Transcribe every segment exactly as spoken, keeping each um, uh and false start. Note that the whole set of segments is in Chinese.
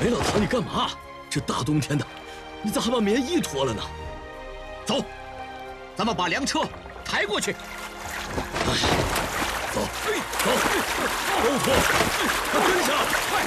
哎，老唐，你干嘛？这大冬天的，你咋还把棉衣脱了呢？ 走，咱们把粮车抬过去。 哎，走，哎，走，都脱，快跟上，快！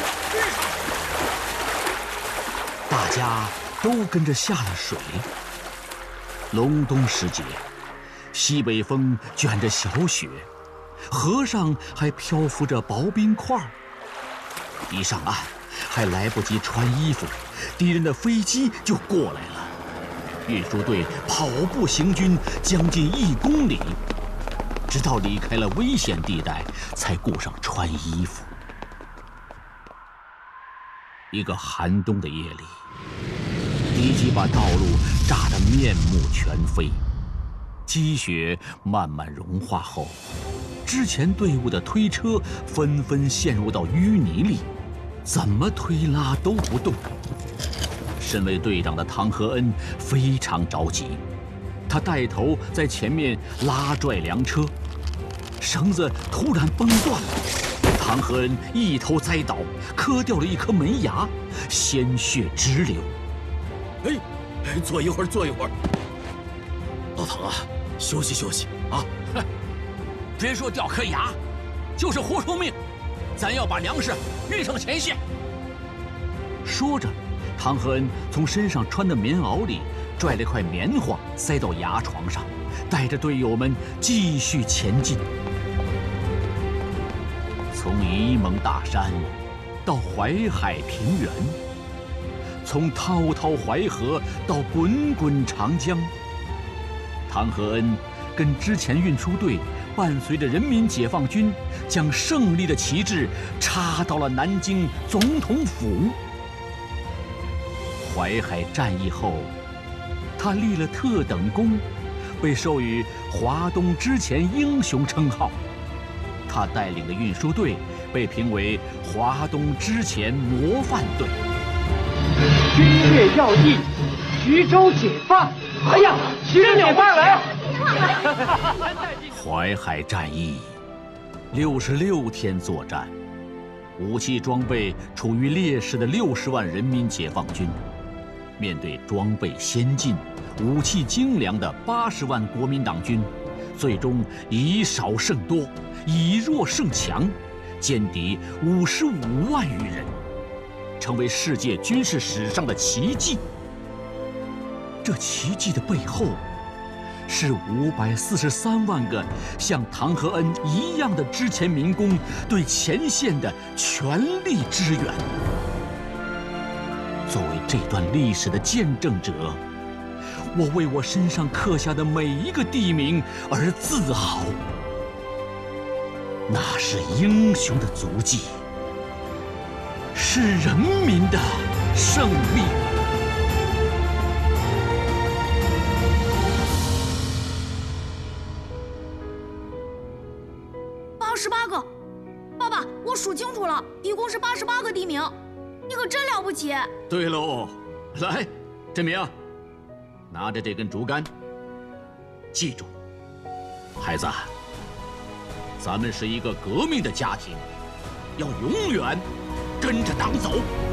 大家都跟着下了水。隆冬时节，西北风卷着小雪，河上还漂浮着薄冰块。一上岸，还来不及穿衣服，敌人的飞机就过来了。运输队跑步行军将近一公里，直到离开了危险地带，才顾上穿衣服。一个寒冬的夜里，敌机把道路炸得面目全非，积雪慢慢融化后，之前队伍的推车纷纷陷入到淤泥里，怎么推拉都不动。身为队长的唐和恩非常着急，他带头在前面拉拽粮车，绳子突然崩断了，唐和恩一头栽倒，磕掉了一颗门牙，鲜血直流。 哎，哎，坐一会儿，坐一会儿。老唐啊，休息休息啊！ 哼，别说掉颗牙，就是活出命，咱要把粮食运上前线。说着，唐和恩从身上穿的棉袄里拽了块棉花塞到牙床上，带着队友们继续前进。从沂蒙大山到淮海平原，从滔滔淮河到滚滚长江，唐和恩跟之前运输队伴随着人民解放军，将胜利的旗帜插到了南京总统府。淮海战役后，他立了特等功，被授予华东之前英雄称号。他带领的运输队被评为华东之前模范队。 军乐要义，徐州解放！哎呀，徐州解放了！ 淮海战役，六十六天作战，武器装备处于劣势的六十万人民解放军，面对装备先进、武器精良的八十万国民党军，最终以少胜多，以弱胜强，歼敌五十五万余人，成为世界军事史上的奇迹。这奇迹的背后，是五百四十三万个像唐和恩一样的之前民工对前线的全力支援。作为这段历史的见证者，我为我身上刻下的每一个地名而自豪。那是英雄的足迹，是人民的胜利。 八十八个，爸爸，我数清楚了，一共是八十八个地名，你可真了不起。 对喽，来，振明，拿着这根竹竿，记住，孩子，咱们是一个革命的家庭，要永远跟着党走。